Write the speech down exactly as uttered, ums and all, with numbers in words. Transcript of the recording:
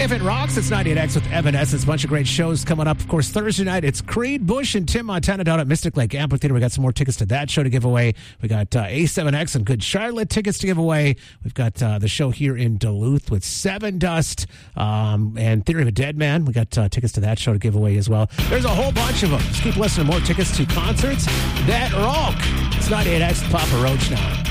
If It Rocks, it's ninety-eight X with Evanescence. A bunch of great shows coming up. Of course, Thursday night, it's Creed, Bush, and Tim Montana down at Mystic Lake Amphitheater. We got some more tickets to that show to give away. We got uh, A seven X and Good Charlotte tickets to give away. We've got uh, the show here in Duluth with Seven Dust um, and Theory of a Dead Man. We got uh, tickets to that show to give away as well. There's a whole bunch of them. Just keep listening. More tickets to concerts that rock. It's ninety-eight X with Papa Roach now.